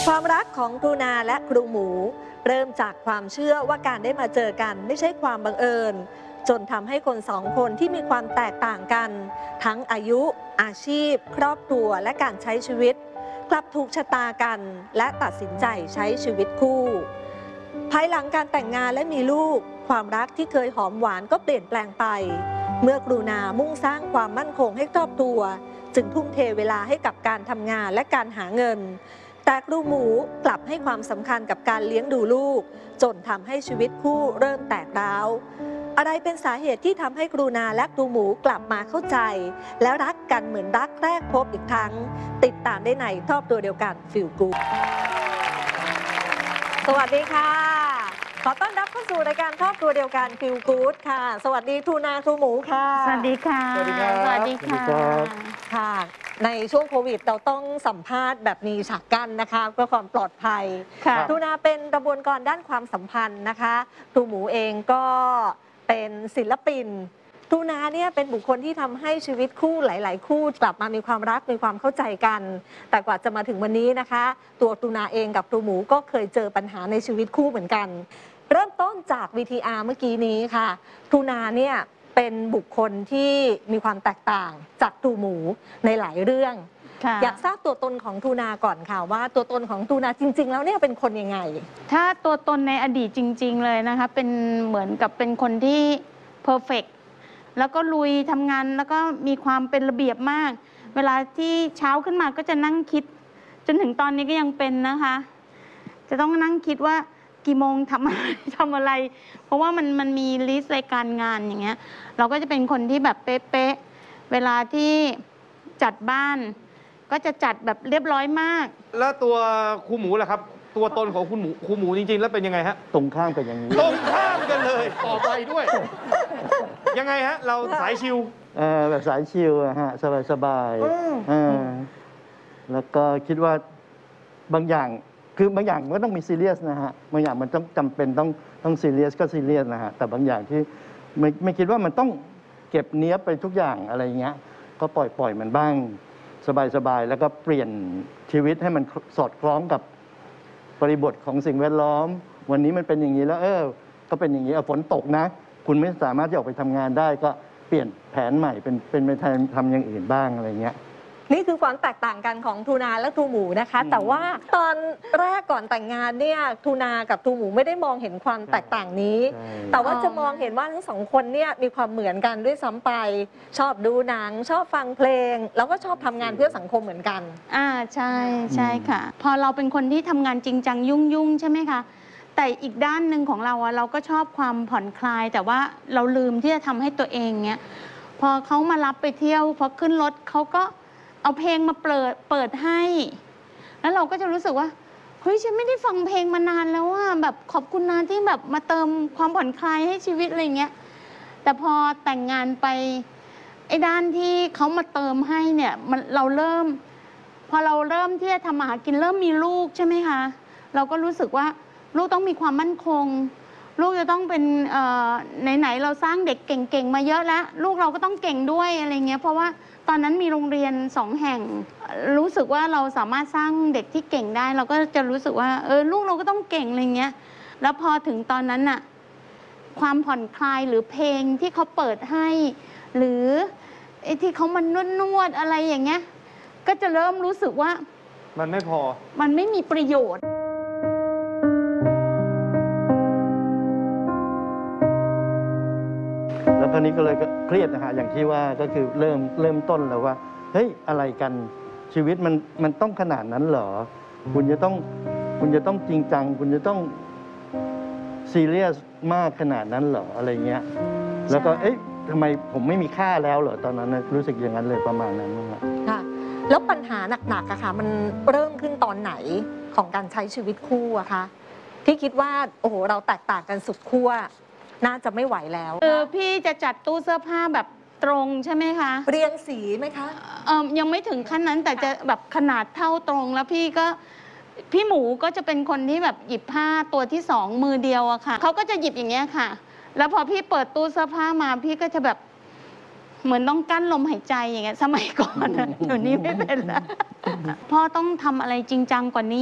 ความรักของครูนาและครูหมูเริ่มจากความเชื่อว่าการได้มาเจอกันไม่ใช่ความบังเอิญจนทำให้คนสองคนที่มีความแตกต่างกันทั้งอายุอาชีพครอบครัวและการใช้ชีวิตกลับถูกชะตากันและตัดสินใจใช้ชีวิตคู่ภายหลังการแต่งงานและมีลูกความรักที่เคยหอมหวานก็เปลี่ยนแปลงไปเมื่อครูนามุ่งสร้างความมั่นคงให้ครอบครัวจึงทุ่มเทเวลาให้กับการทำงานและการหาเงินแต่ครูหมูกลับให้ความสำคัญกับการเลี้ยงดูลูกจนทำให้ชีวิตคู่เริ่มแตกร้าวอะไรเป็นสาเหตุที่ทำให้ครูนาและครูหมูกลับมาเข้าใจและรักกันเหมือนรักแรกพบอีกครั้งติดตามได้ในครอบครัวเดียวกันฟีลกู๊ดสวัสดีค่ะขอต้อนรับเข้าสู่รายการครอบครัวเดียวกันฟีลกู๊ดค่ะสวัสดีครูนาครูหมูค่ะสวัสดีค่ะสวัสดีครับสวัสดีค่ะค่ะในช่วงโควิดเราต้องสัมภาษณ์แบบมีฉากกั้นนะคะเพื่อความปลอดภัยครูนาเป็นกระบวนการด้านความสัมพันธ์นะคะครูหมูเองก็เป็นศิลปินครูนาเนี่ยเป็นบุคคลที่ทำให้ชีวิตคู่หลายๆคู่กลับมามีความรักมีความเข้าใจกันแต่กว่าจะมาถึงวันนี้นะคะตัวครูนาเองกับครูหมูก็เคยเจอปัญหาในชีวิตคู่เหมือนกันเริ่มต้นจาก VTR เมื่อกี้นี้ค่ะครูนาเนี่ยเป็นบุคคลที่มีความแตกต่างจากครูหมูในหลายเรื่องอยากทราบตัวตนของครูนาก่อนค่ะว่าตัวตนของครูนาจริงๆแล้วเนี่ยเป็นคนยังไงถ้าตัวตนในอดีตจริงๆเลยนะคะเป็นเหมือนกับเป็นคนที่เพอร์เฟกต์แล้วก็ลุยทำงานแล้วก็มีความเป็นระเบียบมากเวลาที่เช้าขึ้นมาก็จะนั่งคิดจนถึงตอนนี้ก็ยังเป็นนะคะจะต้องนั่งคิดว่ากี่โมงทำอะไรเพราะว่ามันมีลิสต์รายการงานอย่างเงี้ยเราก็จะเป็นคนที่แบบเป๊ะๆเวลาที่จัดบ้านก็จะจัดแบบเรียบร้อยมากแล้วตัวครูหมูล่ะครับตัวตนของครูหมูจริงๆแล้วเป็นยังไงฮะตรงข้ามเป็นอย่างนี้ตรงข้ามกันเลยต่อไปด้วยยังไงฮะเราสายชิลแบบสายชิลฮะสบายแล้วก็คิดว่าบางอย่างคือบางอย่างมันก็ต้องมีซีเรียสนะฮะบางอย่างมันต้องจำเป็นต้องซีเรียสก็ซีเรียสนะฮะแต่บางอย่างที่ไม่คิดว่ามันต้องเก็บเนี้ยไปทุกอย่างอะไรเงี้ยก็ปล่อยมันบ้างสบายแล้วก็เปลี่ยนชีวิตให้มันสอดคล้องกับบริบทของสิ่งแวดล้อมวันนี้มันเป็นอย่างนี้แล้วก็เป็นอย่างนี้ฝนตกนะคุณไม่สามารถจะออกไปทำงานได้ก็เปลี่ยนแผนใหม่เป็นไปทำอย่างอื่นบ้างอะไรเงี้ยนี่คือความแตกต่างกันของครูนาและครูหมูนะคะแต่ว่าตอนแรกก่อนแต่งงานเนี่ยครูนากับครูหมูไม่ได้มองเห็นความแตกต่างนี้แต่ว่าจะมองเห็นว่าทั้งสองคนเนี่ยมีความเหมือนกันด้วยซ้ำไปชอบดูหนังชอบฟังเพลงแล้วก็ชอบทำงานเพื่อสังคมเหมือนกันใช่ค่ะพอเราเป็นคนที่ทำงานจริงจังยุ่งใช่ไหมคะแต่อีกด้านหนึ่งของเราเราก็ชอบความผ่อนคลายแต่ว่าเราลืมที่จะทำให้ตัวเองเนี่ยพอเขามารับไปเที่ยวพอขึ้นรถเขาก็เอาเพลงมาเปิดให้แล้วเราก็จะรู้สึกว่าเฮ้ยฉันไม่ได้ฟังเพลงมานานแล้วว่าแบบขอบคุณนะที่แบบมาเติมความผ่อนคลายให้ชีวิตอะไรเงี้ยแต่พอแต่งงานไปไอ้ด้านที่เขามาเติมให้เนี่ยพอเราเริ่มที่จะทำมาหากินเริ่มมีลูกใช่ไหมคะเราก็รู้สึกว่าลูกต้องมีความมั่นคงลูกจะต้องเป็นไหนๆเราสร้างเด็กเก่งๆมาเยอะแล้วลูกเราก็ต้องเก่งด้วยอะไรเงี้ยเพราะว่าตอนนั้นมีโรงเรียน2 แห่งรู้สึกว่าเราสามารถสร้างเด็กที่เก่งได้เราก็จะรู้สึกว่าลูกเราก็ต้องเก่งอะไรเงี้ยแล้วพอถึงตอนนั้นน่ะความผ่อนคลายหรือเพลงที่เขาเปิดให้หรือไอ้ที่เขามานวดอะไรอย่างเงี้ยก็จะเริ่มรู้สึกว่ามันไม่พอมันไม่มีประโยชน์แล้วคราวนี้ก็เลยเครียดนะฮะอย่างที่ว่าก็คือเริ่มต้นแล้วว่าเฮ้ยอะไรกันชีวิตมันต้องขนาดนั้นเหรอคุณจะต้องจริงจังคุณจะต้องซีเรียสมากขนาดนั้นเหรออะไรเงี้ยแล้วก็ทำไมผมไม่มีค่าแล้วเหรอตอนนั้นรู้สึกอย่างนั้นเลยประมาณนั้นครับค่ะแล้วปัญหาหนักๆอะค่ะมันเริ่มขึ้นตอนไหนของการใช้ชีวิตคู่อะคะที่คิดว่าโอ้โหเราแตกต่างกันสุดขั้วน่าจะไม่ไหวแล้วพี่จะจัดตู้เสื้อผ้าแบบตรงใช่ไหมคะเรียงสีไหมคะยังไม่ถึงขั้นนั้นแต่จะแบบขนาดเท่าตรงแล้วพี่หมูก็จะเป็นคนที่แบบหยิบผ้าตัวที่2มือเดียวอะค่ะเขาก็จะหยิบอย่างเงี้ยค่ะแล้วพอพี่เปิดตู้เสื้อผ้ามาพี่ก็จะแบบเหมือนต้องกั้นลมหายใจอย่างเงี้ยสมัยก่อนเดี๋ยวนี้ไม่เป็นแล้วพ่อต้องทำอะไรจริงจังกว่านี้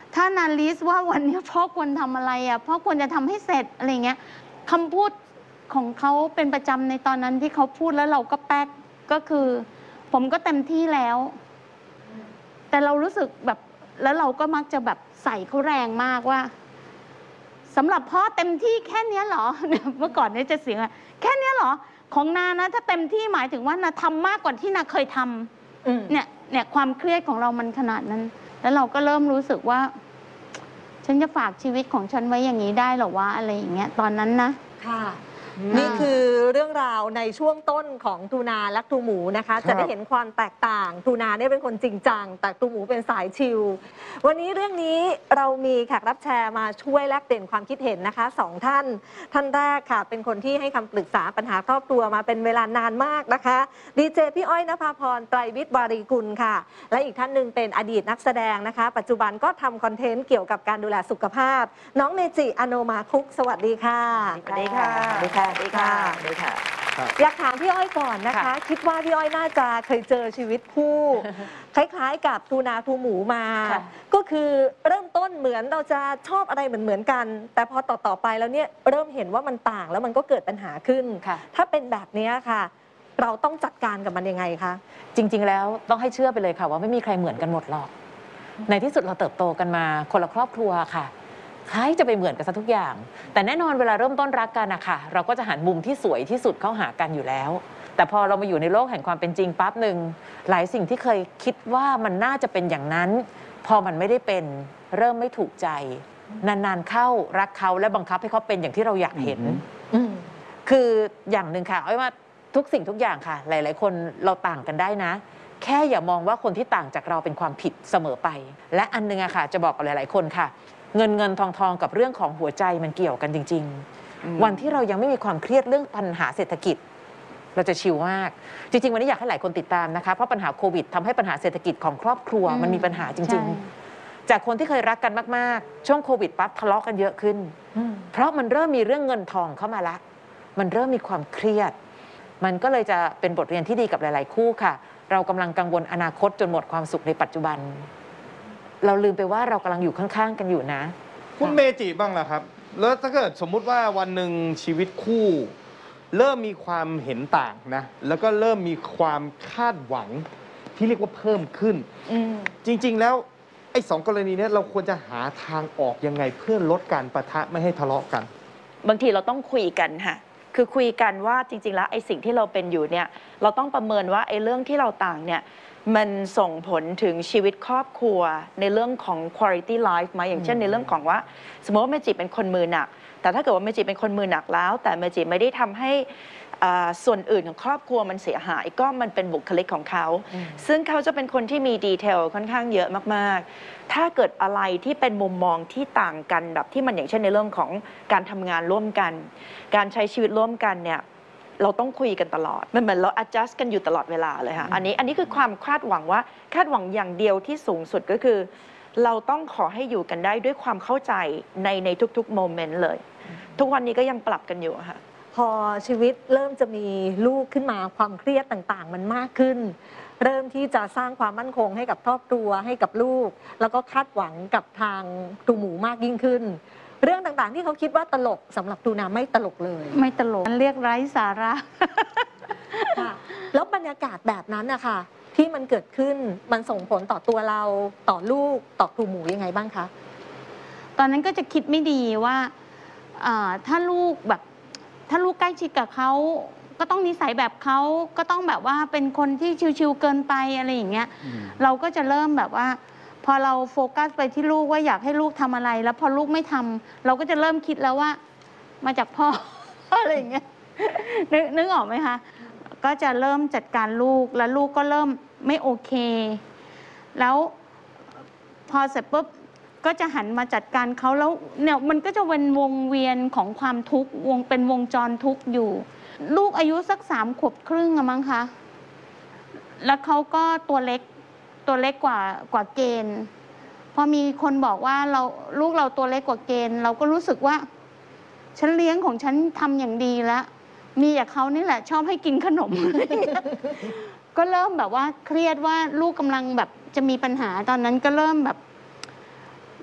ถ้านาลิสว่าวันนี้พ่อควรทำอะไรอ่ะพ่อควรจะทำให้เสร็จอะไรเงี้ยคำพูดของเขาเป็นประจำในตอนนั้นที่เขาพูดแล้วเราก็แป๊กก็คือ ผมก็เต็มที่แล้ว แต่เรารู้สึกแบบแล้วเราก็มักจะแบบใส่เขาแรงมากว่าสำหรับพ่อเต็มที่แค่นี้เหรอ เมื่อก่อนเนี่ยจะเสียงแค่นี้เหรอของนานะถ้าเต็มที่หมายถึงว่านาทำมากกว่าที่นาเคยทำเนี่ยความเครียดของเรามันขนาดนั้น แล้วเราก็เริ่มรู้สึกว่า ฉันจะฝากชีวิตของฉันไว้อย่างนี้ได้หรอวะอะไรอย่างเงี้ยตอนนั้นนะค่ะนี่คือเรื่องราวในช่วงต้นของทูนาและทูหมูนะคะจะได้เห็นความแตกต่างทูนาเนี่ยเป็นคนจริงจังแต่ทูหมูเป็นสายชิลวันนี้เรื่องนี้เรามีแขกรับแชร์มาช่วยแลกเปลี่ยนความคิดเห็นนะคะ2 ท่านแรกค่ะเป็นคนที่ให้คำปรึกษาปัญหาครอบครัวมาเป็นเวลานานมากนะคะดีเจพี่อ้อยณภาพรไตรวิทย์วารีกุลค่ะและอีกท่านหนึ่งเป็นอดีตนักแสดงนะคะปัจจุบันก็ทำคอนเทนต์เกี่ยวกับการดูแลสุขภาพน้องเมจิอโนมาคุกสวัสดีค่ะสวัสดีค่ะสวัสดีค่ะสวัสดีค่ะสวัสดีค่ะอยากถามพี่อ้อยก่อนนะคะคิดว่าพี่อ้อยน่าจะเคยเจอชีวิตคู่ คล้ายๆกับทูนาทูหมูมา ก็คือเริ่มต้นเหมือนเราจะชอบอะไรเหมือนกันแต่พอต่อไปแล้วเนี่ยเริ่มเห็นว่ามันต่างแล้วมันก็เกิดปัญหาขึ้นถ้าเป็นแบบนี้ค่ะเราต้องจัดการกับมันยังไงคะจริงๆแล้วต้องให้เชื่อไปเลยค่ะว่าไม่มีใครเหมือนกันหมดหรอกในที่สุดเราเติบโตกันมาคนละครอบครัวค่ะใครจะไปเหมือนกันซะทุกอย่างแต่แน่นอนเวลาเริ่มต้นรักกันนะคะเราก็จะหันมุมที่สวยที่สุดเข้าหากันอยู่แล้วแต่พอเรามาอยู่ในโลกแห่งความเป็นจริงปั๊บหนึ่งหลายสิ่งที่เคยคิดว่ามันน่าจะเป็นอย่างนั้นพอมันไม่ได้เป็นเริ่มไม่ถูกใจนานๆเข้ารักเขาและบังคับให้เขาเป็นอย่างที่เราอยากเห็นคืออย่างหนึ่งค่ะอ้อยว่าทุกสิ่งทุกอย่างค่ะหลายๆคนเราต่างกันได้นะแค่อย่ามองว่าคนที่ต่างจากเราเป็นความผิดเสมอไปและอันนึงอะค่ะจะบอกกับหลายๆคนค่ะเงินทองกับเรื่องของหัวใจมันเกี่ยวกันจริงๆวันที่เรายังไม่มีความเครียดเรื่องปัญหาเศรษฐกิจเราจะชิลมากจริงๆวันนี้อยากให้หลายคนติดตามนะคะเพราะปัญหาโควิดทำให้ปัญหาเศรษฐกิจของครอบครัวมันมีปัญหาจริงๆจากคนที่เคยรักกันมากๆช่วงโควิดปั๊บทะเลาะกันเยอะขึ้นเพราะมันเริ่มมีเรื่องเงินทองเข้ามาละมันเริ่มมีความเครียดมันก็เลยจะเป็นบทเรียนที่ดีกับหลายๆคู่ค่ะเรากำลังกังวลอนาคตจนหมดความสุขในปัจจุบันเราลืมไปว่าเรากำลังอยู่ข้างๆกันอยู่นะคุณเมจิบ้างล่ะครับแล้วถ้าเกิดสมมุติว่าวันหนึ่งชีวิตคู่เริ่มมีความเห็นต่างนะแล้วก็เริ่มมีความคาดหวังที่เรียกว่าเพิ่มขึ้นจริงๆแล้วไอ้2 กรณีนี้เราควรจะหาทางออกยังไงเพื่อลดการปะทะไม่ให้ทะเลาะกันบางทีเราต้องคุยกันค่ะคือคุยกันว่าจริงๆแล้วไอ้สิ่งที่เราเป็นอยู่เนี่ยเราต้องประเมินว่าไอ้เรื่องที่เราต่างเนี่ยมันส่งผลถึงชีวิตครอบครัวในเรื่องของ quality life ไหมอย่างเช่นในเรื่องของว่าสมมติว่าเมจิเป็นคนมือหนักแต่ถ้าเกิดว่าเมจิเป็นคนมือหนักแล้วแต่เมจิไม่ได้ทำให้ส่วนอื่นของครอบครัวมันเสียหายก็มันเป็นบุคลิกของเขาซึ่งเขาจะเป็นคนที่มีดีเทลค่อนข้างเยอะมากๆถ้าเกิดอะไรที่เป็นมุมมองที่ต่างกันแบบที่มันอย่างเช่นในเรื่องของการทำงานร่วมกันการใช้ชีวิตร่วมกันเนี่ยเราต้องคุยกันตลอดมันเหมือนเรา adjust กันอยู่ตลอดเวลาเลยค่ะอันนี้คือความคาดหวังว่าคาดหวังอย่างเดียวที่สูงสุดก็คือเราต้องขอให้อยู่กันได้ด้วยความเข้าใจในทุกๆโมเมนต์เลยทุกวันนี้ก็ยังปรับกันอยู่ค่ะพอชีวิตเริ่มจะมีลูกขึ้นมาความเครียดต่างๆมันมากขึ้นเริ่มที่จะสร้างความมั่นคงให้กับครอบครัวให้กับลูกแล้วก็คาดหวังกับทางทูหมูมากยิ่งขึ้นเรื่องต่างๆที่เขาคิดว่าตลกสำหรับทูนาไม่ตลกเลยไม่ตลกมันเรียกไร้สาระแล้วบรรยากาศแบบนั้นนะคะที่มันเกิดขึ้นมันส่งผลต่อตัวเราต่อลูกต่อทูหมูยังไงบ้างคะตอนนั้นก็จะคิดไม่ดีว่าถ้าลูกใกล้ชิดกับเขาก็ต้องนิสัยแบบเขาก็ต้องแบบว่าเป็นคนที่ชิวๆเกินไปอะไรอย่างเงี้ยเราก็จะเริ่มแบบว่าพอเราโฟกัสไปที่ลูกว่าอยากให้ลูกทำอะไรแล้วพอลูกไม่ทำเราก็จะเริ่มคิดแล้วว่ามาจากพ่อ อะไรอย่างเงี้ยนึกออกไหมคะก็จะเริ่มจัดการลูกแล้วลูกก็เริ่มไม่โอเคแล้วพอเสร็จปุ๊บก็จะหันมาจัดการเขาแล้วเนี่ยมันก็จะเป็นวงเวียนของความทุกข์เป็นวงจรทุกข์อยู่ลูกอายุสัก3 ขวบครึ่งอะมั้งคะแล้วเขาก็ตัวเล็กกว่าเกณฑ์พอมีคนบอกว่าลูกเราตัวเล็กกว่าเกณฑ์เราก็รู้สึกว่าฉันเลี้ยงของฉันทำอย่างดีแล้วมีแต่เขานี่แหละชอบให้กินขนม ก็เริ่มแบบว่าเครียดว่าลูกกำลังแบบจะมีปัญหาตอนนั้นก็เริ่มแบบ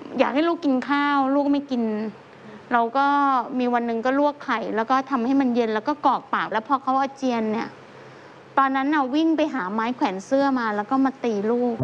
อยากให้ลูกกินข้าวลูกไม่กิน เราก็มีวันหนึ่งก็ลวกไข่แล้วก็ทำให้มันเย็นแล้วก็กรอกปากแล้วพอเขาอาเจียนเนี่ยตอนนั้นน่ะวิ่งไปหาไม้แขวนเสื้อมาแล้วก็มาตีลูก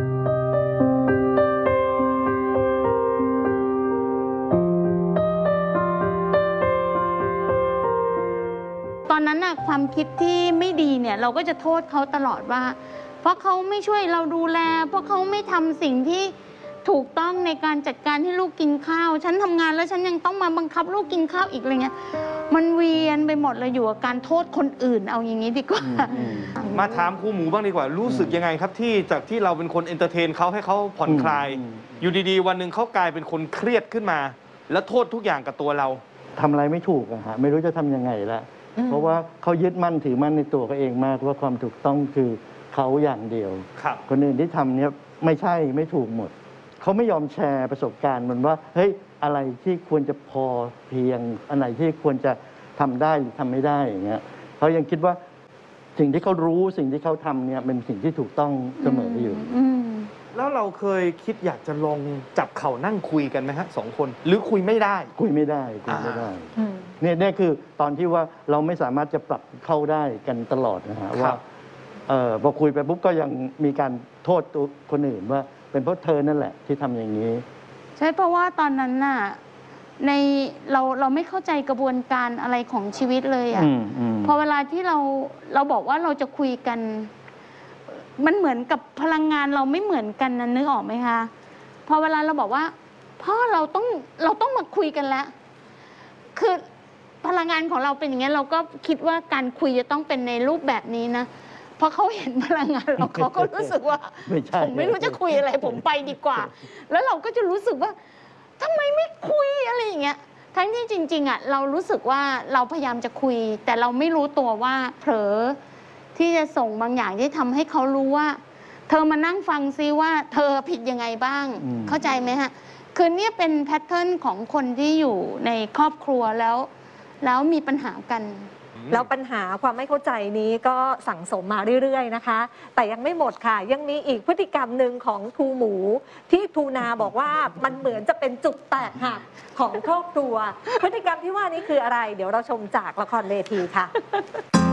ตอนนั้นน่ะความคิดที่ไม่ดีเนี่ยเราก็จะโทษเขาตลอดว่าเพราะเขาไม่ช่วยเราดูแลเพราะเขาไม่ทำสิ่งที่ถูกต้องในการจัดการให้ลูกกินข้าวฉันทำงานแล้วฉันยังต้องมาบังคับลูกกินข้าวอีกอะไรเงี้ยมันเวียนไปหมดเลยอยู่กับการโทษคนอื่นเอาอย่างนี้ดีกว่ามาถามครูหมูบ้างดีกว่ารู้สึกยังไงครับที่จากที่เราเป็นคนเอนเตอร์เทนเขาให้เขาผ่อนคลายอยู่ดีๆวันหนึ่งเขากลายเป็นคนเครียดขึ้นมาแล้วโทษทุกอย่างกับตัวเราทำอะไรไม่ถูกอะฮะไม่รู้จะทำยังไงละเพราะว่าเขายึดมั่นถือมั่นในตัวเขาเองมากว่าความถูกต้องคือเขาอย่างเดียวคนอื่นที่ทำเนี่ยไม่ใช่ไม่ถูกหมดเขาไม่ยอมแชร์ประสบการณ์มันว่าเฮ้ยอะไรที่ควรจะพอเพียงอะไรที่ควรจะทำได้หรือทำไม่ได้อย่างเงี้ยเขายังคิดว่าสิ่งที่เขารู้สิ่งที่เขาทำเนี่ยเป็นสิ่งที่ถูกต้องเสมออยู่แล้วเราเคยคิดอยากจะลองจับเข่านั่งคุยกันไหมฮะ2 คนหรือคุยไม่ได้คุยไม่ได้เนี่ยคือตอนที่ว่าเราไม่สามารถจะปรับเข้าได้กันตลอดนะฮะว่าพอคุยไปปุ๊บก็ยังมีการโทษตัวคนอื่นว่าเป็นเพราะเธอนั่นแหละที่ทำอย่างนี้ใช่เพราะว่าตอนนั้นน่ะในเราไม่เข้าใจกระบวนการอะไรของชีวิตเลยอ่ะพอเวลาที่เราบอกว่าเราจะคุยกันมันเหมือนกับพลังงานเราไม่เหมือนกันนะนึกออกไหมคะพอเวลาเราบอกว่าพ่อเราต้องมาคุยกันแล้วคือพลังงานของเราเป็นอย่างนี้เราก็คิดว่าการคุยจะต้องเป็นในรูปแบบนี้นะพอเขาเห็นพลังงานเราเขาก็รู้สึกว่าผมไม่รู้จะคุยอะไรผมไปดีกว่าแล้วเราก็จะรู้สึกว่าทำไมไม่คุยอะไรอย่างเงี้ยทั้งที่จริงๆอ่ะเรารู้สึกว่าเราพยายามจะคุยแต่เราไม่รู้ตัวว่าเผลอที่จะส่งบางอย่างที่ทำให้เขารู้ว่าเธอมานั่งฟังซิว่าเธอผิดยังไงบ้างเข้าใจไหมฮะคือเนี่ยเป็นแพทเทิร์นของคนที่อยู่ในครอบครัวแล้วมีปัญหากันแล้วปัญหาความไม่เข้าใจนี้ก็สั่งสมมาเรื่อยๆนะคะแต่ยังไม่หมดค่ะยังมีอีกพฤติกรรมหนึ่งของครูหมูที่ครูนาบอกว่ามันเหมือนจะเป็นจุดแตกหักของครอบครัวพฤติกรรมที่ว่านี้คืออะไรเดี๋ยวเราชมจากละครเวทีค่ะ